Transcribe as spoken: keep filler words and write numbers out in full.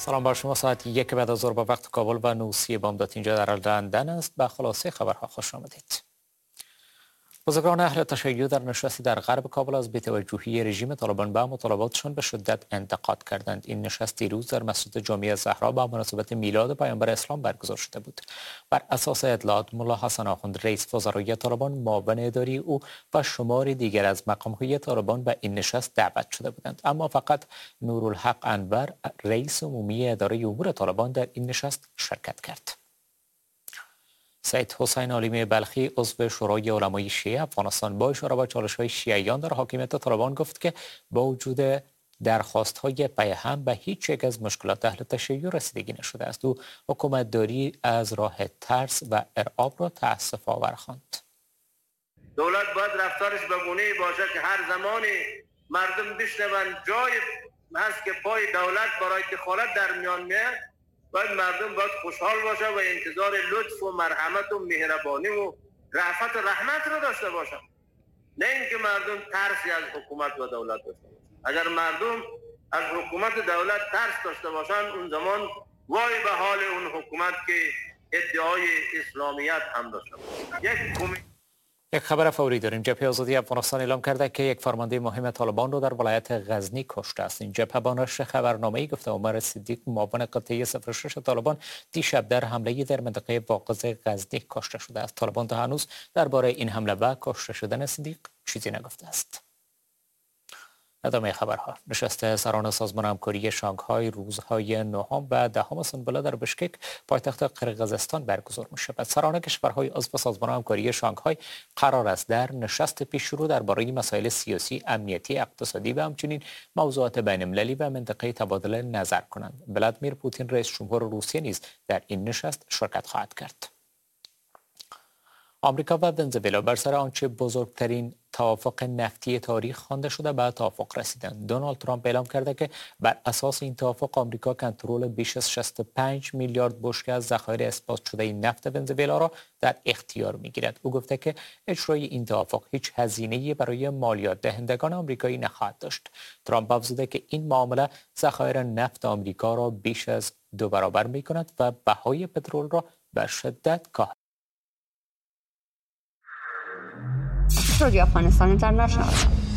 سلام بر شما. ساعت یک بعد از ظهر با وقت کابل و نوسی بامداد اینجا در لندن است. به خلاصه خبرها خوش آمدید. بزرگان اهل تشیع در نشستی در غرب کابل از بی‌توجهی رژیم طالبان به مطالباتشان به شدت انتقاد کردند. این نشست دیروز در مسجد جامع زهرا به مناسبت میلاد پیامبر اسلام برگزار شده بود. بر اساس اطلاعات ملا حسن آخوند رئیس وزرای طالبان، معاون اداری او و شماری دیگر از مقام‌های طالبان به این نشست دعوت شده بودند، اما فقط نورالحق انور رئیس عمومی اداره امور طالبان در این نشست شرکت کرد. سید حسین علیمی بلخی عضو شورای علمای شیعه افغانستان با اشاره به چالش‌های شیعیان در حاکمیت طالبان گفت که با وجود درخواست‌های پیهم به هیچ یک از مشکلات اهل تشیع رسیدگی نشده است. او حکومتداری از راه ترس و ارعاب را تأسف آور خواند. دولت باید رفتارش به گونه‌ای باشه که هر زمانی مردم بشنوند جای هست که پای دولت برای دخالت در میان میاد، باید مردم باید خوشحال باشه و انتظار لطف و مرحمت و مهربانی و رأفت و رحمت رو داشته باشن، نه اینکه مردم ترسی از حکومت و دولت داشته باشن. اگر مردم از حکومت و دولت ترس داشته باشن، اون زمان وای به حال اون حکومت که ادعای اسلامیت هم داشته باشه. یک کمی یک خبر فوری داریم. جبهه آزادی افغانستان اعلام کرده که یک فرمانده مهم طالبان را در ولایت غزنی کشته است. این جبهه با نشر خبرنامه‌ای گفته عمر صدیق، معاون قطعه صفر شش طالبان، دیشب در حمله در منطقه واقظ غزنی کشته شده است. طالبان تا هنوز درباره این حمله و کشته شدن صدیق چیزی نگفته است. ادامه خبرها. نشست سران سازمان همکاری شانگهای روزهای نهم و دهم سنبله در بشکک پایتخت قرقیزستان برگزار می‌شود. سران کشورهای عضو سازمان همکاری شانگهای قرار است در نشست پیشرو درباره مسائل سیاسی، امنیتی، اقتصادی و همچنین موضوعات بین‌المللی و منطقه‌ای تبادل نظر کنند. ولادیمیر پوتین رئیس جمهور روسیه نیز در این نشست شرکت خواهد کرد. آمریکا و ونزوئلا بر سر آنچه بزرگترین توافق نفتی تاریخ خوانده شده به توافق رسیدند. دونالد ترامپ اعلام کرده که بر اساس این توافق آمریکا کنترل بیش از شصت و پنج میلیارد بشکه از ذخایر اثبات شده نفت ونزوئلا را در اختیار می‌گیرد. او گفته که اجرای این توافق هیچ هزینه‌ای برای مالیات دهندگان آمریکایی نخواهد داشت. ترامپ افزوده که این معامله ذخایر نفت آمریکا را بیش از دو برابر می‌کند و بهای پترول را به شدت کاهش Radio Afghanistan International